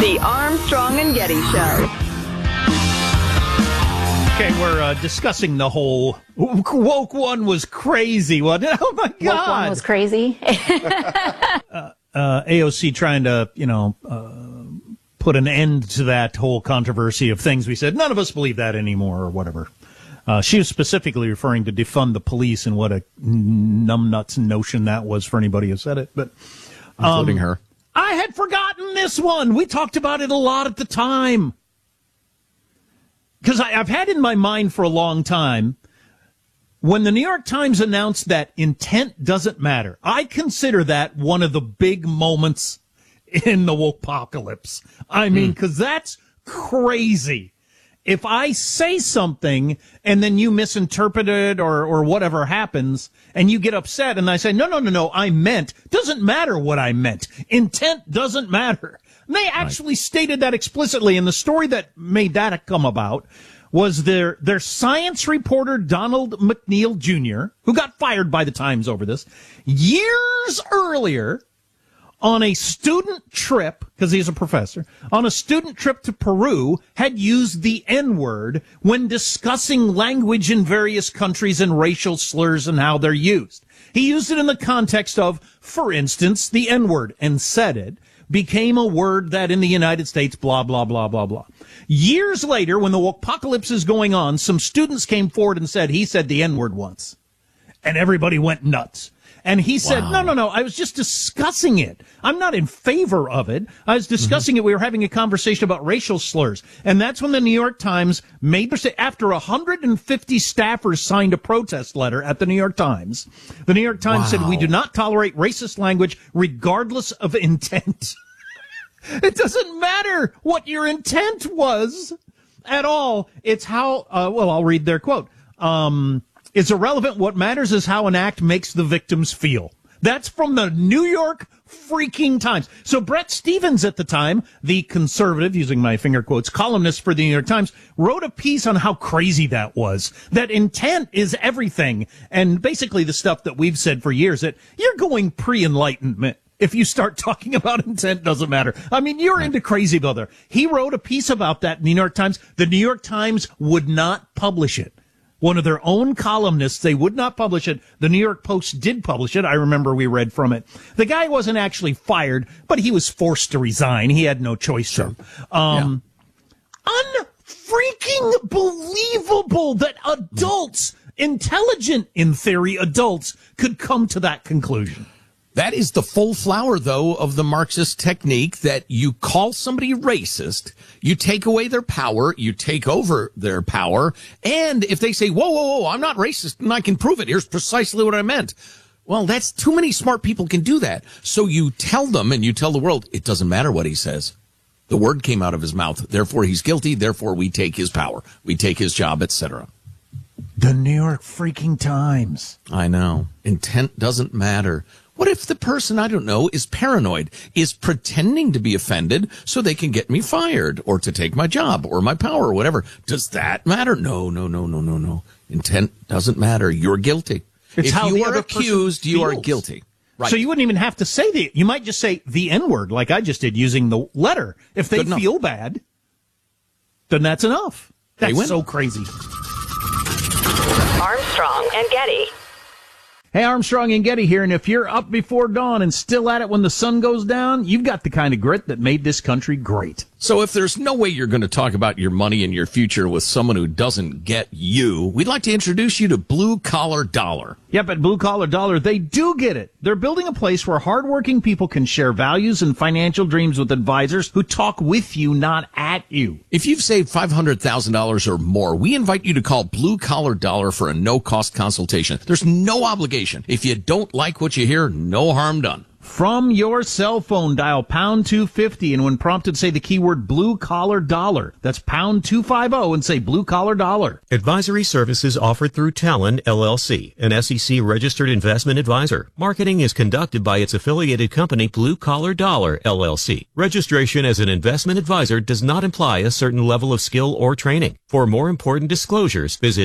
The Armstrong and Getty Show. Okay, we're discussing the whole woke one was crazy. What? Oh my God! Woke one was crazy. AOC trying to, put an end to that whole controversy of things we said. None of us believe that anymore, or whatever. She was specifically referring to defund the police, and what a numbnuts notion that was for anybody who said it. But including her. I had forgotten this one. We talked about it a lot at the time. Because I've had in my mind for a long time, when the New York Times announced that intent doesn't matter, I consider that one of the big moments in the wokepocalypse. I mean, because that's crazy. If I say something and then you misinterpret it or whatever happens and you get upset and I say, no, I meant, doesn't matter what I meant. Intent doesn't matter. And they actually stated that explicitly, and the story that made that come about was their science reporter, Donald McNeil Jr., who got fired by the Times over this, years earlier on a student trip, because he's a professor, on a student trip to Peru, had used the N-word when discussing language in various countries and racial slurs and how they're used. He used it in the context of, for instance, the N-word, and said it became a word that in the United States, blah, blah, blah, blah, blah. Years later, when the apocalypse is going on, some students came forward and said, he said the N-word once. And everybody went nuts. And he said, no, I was just discussing it. I'm not in favor of it. I was discussing it. We were having a conversation about racial slurs. And that's when the New York Times made their say, after 150 staffers signed a protest letter at the New York Times, the New York Times said, we do not tolerate racist language regardless of intent. It doesn't matter what your intent was at all. It's how, I'll read their quote. It's irrelevant. What matters is how an act makes the victims feel. That's from the New York freaking Times. So Bret Stephens at the time, the conservative, using my finger quotes, columnist for the New York Times, wrote a piece on how crazy that was. That intent is everything. And basically the stuff that we've said for years, that you're going pre-enlightenment. If you start talking about intent, doesn't matter. I mean, you're into crazy, brother. He wrote a piece about that in the New York Times. The New York Times would not publish it. One of their own columnists, they would not publish it. The New York Post did publish it. I remember we read from it. The guy wasn't actually fired, but he was forced to resign. He had no choice. Sure. Unfreaking believable that adults, intelligent in theory adults, could come to that conclusion. That is the full flower, though, of the Marxist technique that you call somebody racist, you take away their power, you take over their power, and if they say, whoa, I'm not racist, and I can prove it, here's precisely what I meant. Well, that's too many smart people can do that. So you tell them and you tell the world, it doesn't matter what he says. The word came out of his mouth, therefore he's guilty, therefore we take his power, we take his job, etc. The New York freaking Times. I know. Intent doesn't matter. What if the person, I don't know, is paranoid, is pretending to be offended so they can get me fired or to take my job or my power or whatever? Does that matter? No. Intent doesn't matter. You're guilty. It's if how you the are other accused, you are feels. guilty. Right. So you wouldn't even have to say you might just say the N-word like I just did using the letter. If they feel bad, then that's enough. That's so crazy. Armstrong and Getty. Hey, Armstrong and Getty here, and if you're up before dawn and still at it when the sun goes down, you've got the kind of grit that made this country great. So if there's no way you're going to talk about your money and your future with someone who doesn't get you, we'd like to introduce you to Blue Collar Dollar. Yep, at Blue Collar Dollar, they do get it. They're building a place where hardworking people can share values and financial dreams with advisors who talk with you, not at you. If you've saved $500,000 or more, we invite you to call Blue Collar Dollar for a no-cost consultation. There's no obligation. If you don't like what you hear, no harm done. From your cell phone, dial pound 250, and when prompted, say the keyword Blue Collar Dollar. That's pound 250 and say Blue Collar Dollar. Advisory services offered through Talon, LLC, an SEC-registered investment advisor. Marketing is conducted by its affiliated company, Blue Collar Dollar, LLC. Registration as an investment advisor does not imply a certain level of skill or training. For more important disclosures, visit